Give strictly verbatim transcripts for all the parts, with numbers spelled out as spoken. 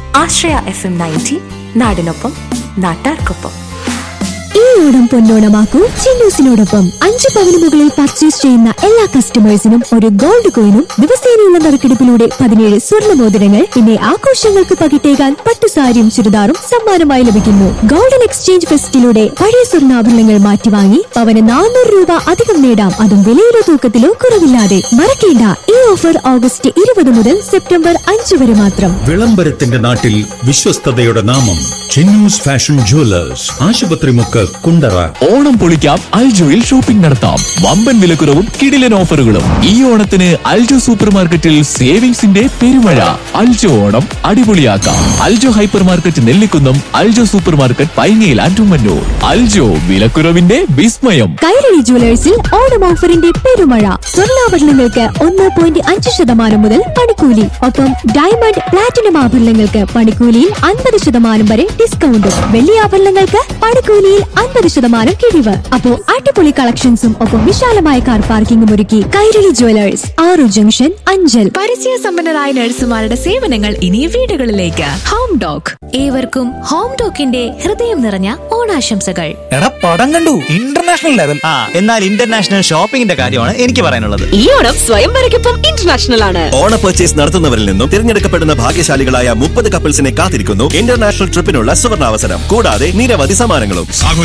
ആശ്രയ F M ninety, നാടിനൊപ്പം നാട്ടാർക്കൊപ്പം. ഈ ഓണം പൊന്നോണമാക്കൂ ചിന്നൂസിനോടൊപ്പം. അഞ്ച് പവന് മുകളിൽ പർച്ചേസ് ചെയ്യുന്ന എല്ലാ കസ്റ്റമേഴ്സിനും ഒരു ഗോൾഡ് കോയിനും ദിവസേനയുള്ള നറുക്കെടുപ്പിലൂടെ പതിനേഴ് സ്വർണ്ണ മോതിരങ്ങൾ പിന്നെ ആഘോഷങ്ങൾക്ക് പകിട്ടേകാൻ പട്ടുസാരിയും ചുരിദാറും സമ്മാനമായി ലഭിക്കുന്നു. ഗോൾഡൻ എക്സ്ചേഞ്ച് ഫെസ്റ്റിലൂടെ പഴയ സ്വർണ്ണാഭരണങ്ങൾ മാറ്റിവാങ്ങി പവന് നാനൂറ് രൂപ അധികം നേടാം, അതും വിലയിലോ തൂക്കത്തിലോ കുറവില്ലാതെ. മറക്കേണ്ട, ഈ ഓഫർ ഓഗസ്റ്റ് ഇരുപത് മുതൽ സെപ്റ്റംബർ അഞ്ച് വരെ മാത്രം. വിളംബരത്തിന്റെ നാട്ടിൽ വിശ്വസ്തതയുടെ നാമം ചിന്നൂസ് ഫാഷൻ ജുവലേഴ്സ്, ആശുപത്രി മുക്ക്, കുണ്ടറ. ഓണം പൊളിക്കാം, അൽജോയിൽ ഷോപ്പിംഗ് നടത്താം. വമ്പൻ വിലക്കുറവും കിടിലൻ ഓഫറുകളും. ഈ ഓണത്തിന് അൽജോ സൂപ്പർ മാർക്കറ്റിൽ സേവിങ്സിന്റെ പെരുമഴ. Aljo Onam അടിപൊളിയാക്കാം. Aljo hyper market Nellikunnam, Aljo super market പൈങ്ങയിൽ ആൻഡുമന്നൂർ. Aljo വിലക്കുറവിന്റെ വിസ്മയം. കൈരളി ജുവലേഴ്സിൽ ഓണം ഓഫറിന്റെ പെരുമഴ. സ്വർണ്ണാഭരണങ്ങൾക്ക് ഒന്ന് പോയിന്റ് അഞ്ച് ശതമാനം മുതൽ പണിക്കൂലി. ഒപ്പം ഡയമണ്ട് പ്ലാറ്റിനം ആഭരണങ്ങൾക്ക് പണിക്കൂലിയിൽ അൻപത് ശതമാനം വരെ ഡിസ്കൗണ്ടും. വെള്ളി ആഭരണങ്ങൾക്ക് പണിക്കൂലിയിൽ അൻപത് ശതമാനം കിഴിവ്. അപ്പോ അടിപൊളി കളക്ഷൻസും ഒപ്പം വിശാലമായ കാർ പാർക്കിംഗും ഒരുക്കി കൈരളി ജുവലേഴ്സ്, ആറു ജംഗ്ഷൻ, അഞ്ചൽ. പരിചയ സമ്പന്നരായ നഴ്സുമാരുടെ സേവനങ്ങൾ ഇനി വീടുകളിലേക്ക്. ഹോം ഡോക്. ഏവർക്കും ഹോം ഡോക്കിന്റെ ഹൃദയം നിറഞ്ഞ ഓണാശംസകൾ. എടാ പടം കണ്ടു, ഇന്റർനാഷണൽ ലെവൽ. ആ എന്നാൽ ഇന്റർനാഷണൽ ഷോപ്പിംഗിന്റെ കാര്യമാണ് എനിക്ക് പറയാനുള്ളത്. ഈ ഓണം സ്വയംവരയ്ക്കൊപ്പം ഇന്റർനാഷണൽ ആണ്. ഓണ പർച്ചേസ് നടത്തുന്നവരിൽ നിന്നും തിരഞ്ഞെടുക്കപ്പെടുന്ന ഭാഗ്യശാലികളായ മുപ്പത് കപ്പിൾസിനെ കാത്തിരിക്കുന്നു ഇന്റർനാഷണൽ ട്രിപ്പിനുള്ള സുവർണാവസരം. കൂടാതെ നിരവധി സമ്മാനങ്ങളും.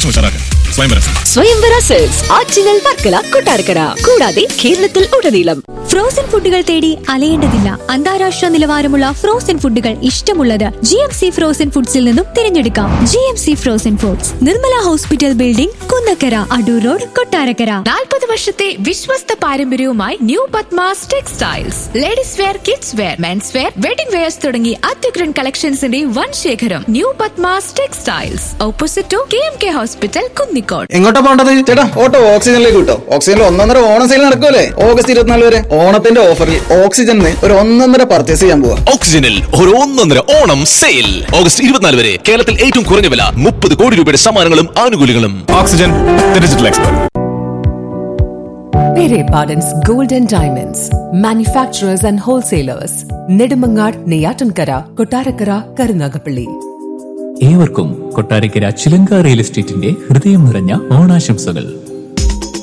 സ്വയംവര സെൽസ് ആറ്റിങ്ങൽ, വർക്കല, കൊട്ടാരക്കര, കൂടാതെ കേരളത്തിൽ ഉടനീളം. ഫ്രോസൺ ഫുഡുകൾ തേടി അലയേണ്ടതില്ല. അന്താരാഷ്ട്ര നിലവാരമുള്ള ഫ്രോസൺ ഫുഡുകൾ ഇഷ്ടമുള്ളത് ജി എം സി ഫ്രോസൺ ഫുഡ്സിൽ നിന്നും തിരഞ്ഞെടുക്കാം. G M C frozen foods, Nirmala hospital building, Kunnakkara, Adoor road, Kottarakkara. നാൽപ്പത് വർഷത്തെ വിശ്വസ്ത പാരമ്പര്യവുമായി new Padmas textiles. Ladies wear, kids wear, men's wear, wedding wears തുടങ്ങി അത്യുഗ്രൻ കളക്ഷൻസിന്റെ വൻ ശേഖരം. New Padmas textiles, opposite to K M K hospital, Kunnicode. എങ്ങോട്ടാ പോണ്ടത് ചേട്ടാ? ഓട്ടോ ഓക്സിജനിലേക്ക് കിട്ടോ. ഓക്സിജനിൽ ഒന്നൊന്നര ഓണം സെയിൽ നടക്കുമല്ലേ ഓഗസ്റ്റ് ഇരുപത്തിനാല് വരെ. ഓണത്തിന്റെ ഓഫറിൽ ഓക്സിജനിൽ ഒരു ഒന്നൊന്നര പർച്ചേസ് ചെയ്യാൻ പോവാ. ഓക്സിജനിൽ ഒരു ഒന്നൊന്നര ഓണം സെയിൽ ഓഗസ്റ്റ് ഇരുപത്തിനാല് വരെ. കേരളത്തിൽ ഏറ്റവും കുറഞ്ഞ വില, മുപ്പത് കോടി രൂപയുടെ സമ്മാനങ്ങളും ആനുകൂല്യങ്ങളും. Oxygen digital expert. Pere Pardon's Gold and Diamonds, manufacturers and wholesalers, Nedumangad, Neyyatankara, Kottarakara, Karunagapalli. ഏവർക്കും കൊട്ടാരക്കര ചിലങ്ക റിയൽ എസ്റ്റേറ്റിന്റെ ഹൃദയം നിറഞ്ഞ ഓണാശംസകൾ.